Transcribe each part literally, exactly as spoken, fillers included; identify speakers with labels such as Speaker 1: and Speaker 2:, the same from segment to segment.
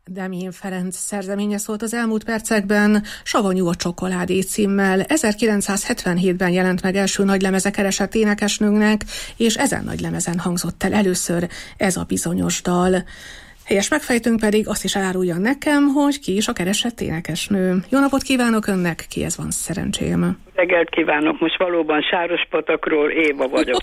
Speaker 1: Demjén Ferenc szerzeménye szólt az elmúlt percekben, Savanyú a csokoládé címmel. ezerkilencszázhetvenhétben jelent meg első nagylemeze keresett énekesnőnknek, és ezen nagylemezen hangzott el először ez a bizonyos dal. Helyes megfejtőnk pedig azt is elárulja nekem, hogy ki is a keresett énekesnő. Jó napot kívánok önnek, kihez van szerencsém?
Speaker 2: Reggelt kívánok, most valóban Sárospatakról Éva vagyok.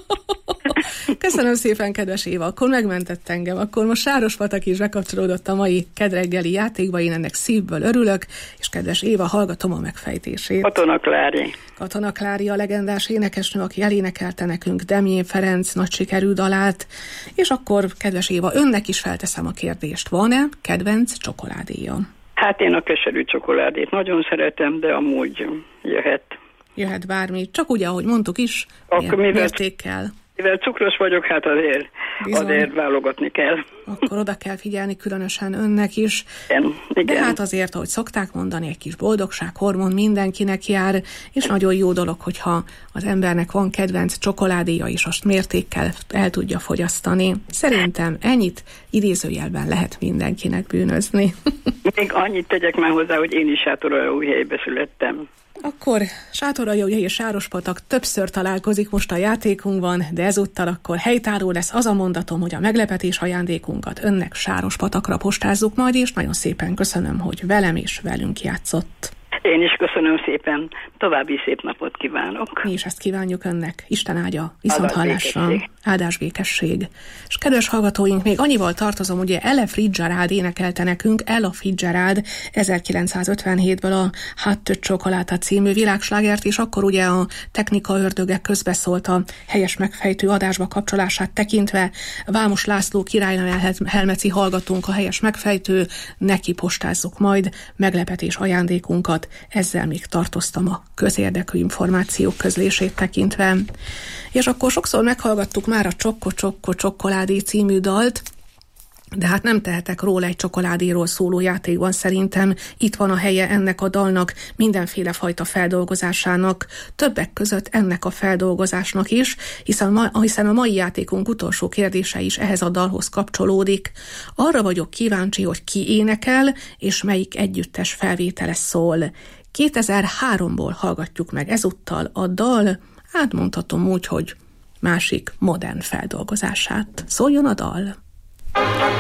Speaker 1: Köszönöm szépen, kedves Éva, akkor megmentett engem. Akkor most Sárospatak is bekapcsolódott a mai kedreggeli játékba, én ennek szívből örülök, és kedves Éva, hallgatom a megfejtését.
Speaker 2: Katona Klári.
Speaker 1: Katona Klári a legendás énekesnő, aki elénekelte nekünk Demjén Ferenc nagy sikerű dalát, és akkor, kedves Éva, önnek is felteszem a kérdést. Van-e kedvenc csokoládéja?
Speaker 2: Hát én a keserű csokoládét nagyon szeretem, de amúgy jöhet.
Speaker 1: Jöhet bármi, csak ugye, ahogy mondtuk is,
Speaker 2: Akkor
Speaker 1: miért, mértékkel.
Speaker 2: Mivel cukros vagyok, hát azért, azért válogatni kell.
Speaker 1: Akkor oda kell figyelni különösen önnek is.
Speaker 2: Igen, igen.
Speaker 1: De hát azért, ahogy szokták mondani, egy kis boldogság, hormon mindenkinek jár, és nagyon jó dolog, hogyha az embernek van kedvenc csokoládéja, és azt mértékkel el tudja fogyasztani. Szerintem ennyit idézőjelben lehet mindenkinek bűnözni.
Speaker 2: Még annyit tegyek már hozzá, hogy én is Sátoraljaújhelybe születtem.
Speaker 1: Akkor Sátoraljaújhely és Sárospatak többször találkozik most a játékunkban, de ezúttal akkor helytálló lesz az a mondatom, hogy a meglepetés ajándékunkat önnek Sárospatakra postázzuk majd, és nagyon szépen köszönöm, hogy velem és velünk játszott.
Speaker 2: Én is köszönöm szépen, további szép napot kívánok.
Speaker 1: Mi is ezt kívánjuk önnek, Isten áldja, viszont hallásra, áldás békesség. És kedves hallgatóink, még annyival tartozom, ugye Ella Fitzgerald énekelte nekünk, Ella Fitzgerald ezerkilencszázötvenhétből a Hot to Chocolate című világslágert, és akkor ugye a technika ördöge közbeszólt a helyes megfejtő adásba kapcsolását tekintve. Vámos László királynő Helmeci hallgatónk a helyes megfejtő, neki postázzuk majd meglepetés ajándékunkat. Ezzel még tartoztam a közérdekű információk közlését tekintve. És akkor sokszor meghallgattuk már a Csokko Csokko Csokoládé című dalt, de hát nem tehetek róla egy csokoládéról szóló játékban, szerintem itt van a helye ennek a dalnak, mindenféle fajta feldolgozásának, többek között ennek a feldolgozásnak is, hiszen, ma, hiszen a mai játékunk utolsó kérdése is ehhez a dalhoz kapcsolódik. Arra vagyok kíváncsi, hogy ki énekel, és melyik együttes felvétele szól. kétezer-háromból hallgatjuk meg ezúttal a dal, hát mondhatom úgy, hogy másik modern feldolgozását. Szóljon a dal!